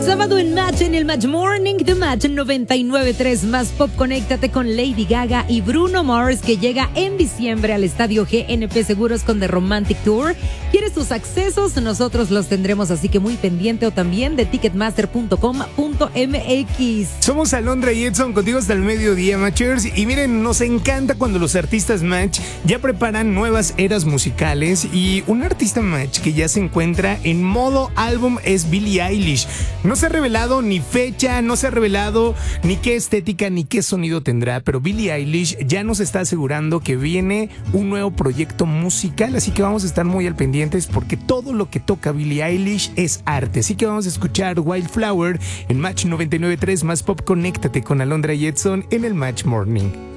Sábado en Match, en el Match Morning de Match 99.3 Más Pop. Conéctate con Lady Gaga y Bruno Mars, que llega en diciembre al Estadio GNP Seguros con The Romantic Tour. ¿Quieres tus accesos? Nosotros los tendremos, así que muy pendiente, o también de ticketmaster.com.mx. Somos Alondra y Edson, contigo hasta el mediodía, Matchers. Y miren, nos encanta cuando los artistas Match ya preparan nuevas eras musicales. Y un artista Match que ya se encuentra en modo álbum es Billie Eilish. No se ha revelado ni fecha, no se ha revelado ni qué estética ni qué sonido tendrá, pero Billie Eilish ya nos está asegurando que viene un nuevo proyecto musical, así que vamos a estar muy al pendientes porque todo lo que toca Billie Eilish es arte. Así que vamos a escuchar Wildflower en Match 99.3 Más Pop. Conéctate con Alondra y Edson en el Match Morning.